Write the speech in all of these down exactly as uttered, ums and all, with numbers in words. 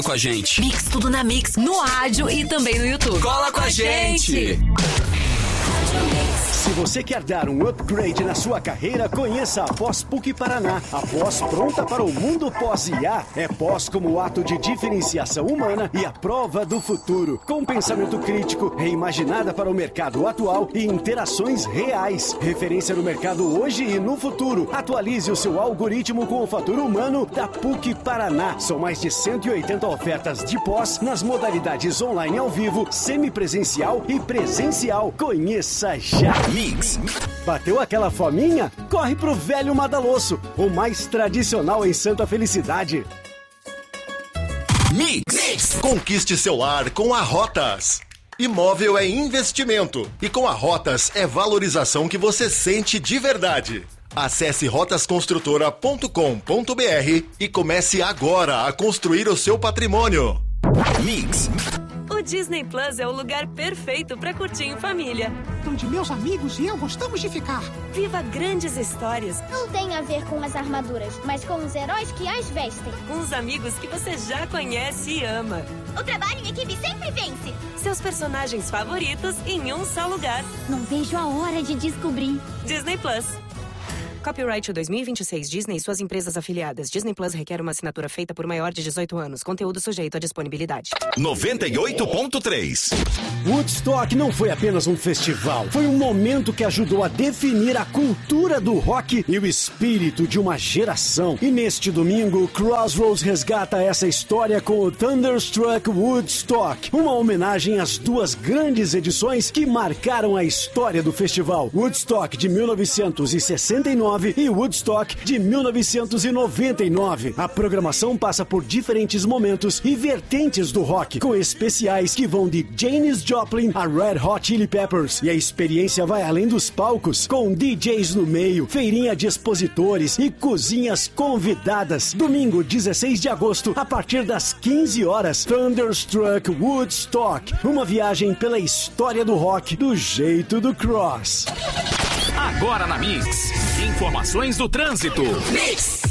com a gente. Mix Tudo na Mix, no rádio e também no YouTube. Cola com a gente! Se você quer dar um upgrade na sua carreira, conheça a Pós P U C Paraná. A pós pronta para o mundo pós-I A é pós como ato de diferenciação humana e a prova do futuro. Com pensamento crítico, reimaginada para o mercado atual e interações reais. Referência no mercado hoje e no futuro. Atualize o seu algoritmo com o fator humano da P U C Paraná. São mais de cento e oitenta ofertas de pós nas modalidades online ao vivo, semipresencial e presencial. Conheça já! Mix. Bateu aquela fominha? Corre pro Velho Madalosso, o mais tradicional em Santa Felicidade. Mix. Mix. Conquiste seu lar com a Rotas. Imóvel é investimento e com a Rotas é valorização que você sente de verdade. Acesse rotas construtora ponto com ponto b r e comece agora a construir o seu patrimônio. Mix. O Disney Plus é o lugar perfeito para curtir em família. Onde meus amigos e eu gostamos de ficar. Viva grandes histórias. Não tem a ver com as armaduras, mas com os heróis que as vestem. Com os amigos que você já conhece e ama. O trabalho em equipe sempre vence. Seus personagens favoritos em um só lugar. Não vejo a hora de descobrir. Disney Plus. Copyright dois mil e vinte e seis Disney e suas empresas afiliadas. Disney Plus requer uma assinatura feita por maior de dezoito anos. Conteúdo sujeito à disponibilidade. noventa e oito ponto três. Woodstock não foi apenas um festival. Foi um momento que ajudou a definir a cultura do rock e o espírito de uma geração. E neste domingo, Crossroads resgata essa história com o Thunderstruck Woodstock. Uma homenagem às duas grandes edições que marcaram a história do festival. Woodstock de mil novecentos e sessenta e nove e Woodstock de mil novecentos e noventa e nove. A programação passa por diferentes momentos e vertentes do rock, com especiais que vão de Janis Joplin a Red Hot Chili Peppers. E a experiência vai além dos palcos, com D Js no meio, feirinha de expositores e cozinhas convidadas. Domingo, dezesseis de agosto, a partir das quinze horas, Thunderstruck Woodstock. Uma viagem pela história do rock do jeito do Cross. Agora na Mix, informações do trânsito. Mix.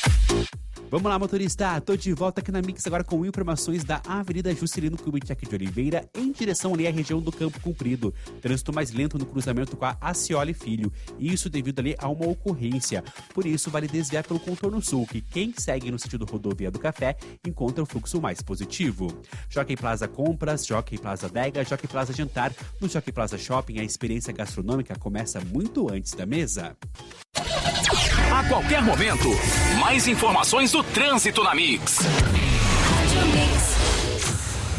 Vamos lá, motorista, tô de volta aqui na Mix agora com informações da Avenida Juscelino Kubitschek de Oliveira, em direção ali à região do Campo Comprido. Trânsito mais lento no cruzamento com a Acioli Filho, isso devido ali a uma ocorrência. Por isso, vale desviar pelo contorno sul, que quem segue no sentido rodovia do Café encontra o fluxo mais positivo. Jockey Plaza Compras, Jockey Plaza Dega, Jockey Plaza Jantar. No Jockey Plaza Shopping, a experiência gastronômica começa muito antes da mesa. A qualquer momento, mais informações do trânsito na Mix.